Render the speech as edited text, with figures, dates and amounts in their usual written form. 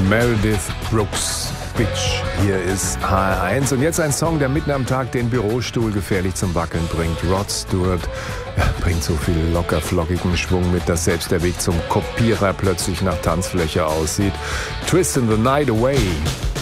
Meredith Brooks. Bitch, hier ist HR1 und jetzt ein Song, der mitten am Tag den Bürostuhl gefährlich zum Wackeln bringt. Rod Stewart bringt so viel locker flockigen Schwung mit, dass selbst der Weg zum Kopierer plötzlich nach Tanzfläche aussieht. Twisting the Night Away.